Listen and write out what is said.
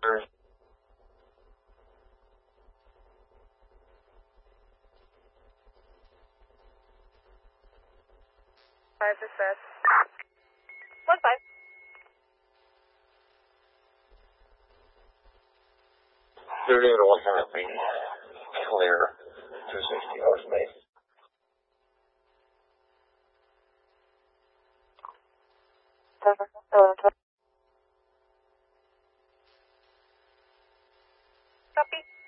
5 dispatch. 1-5. Thirty to 100 feet. Clear. 260 horse base. Copy.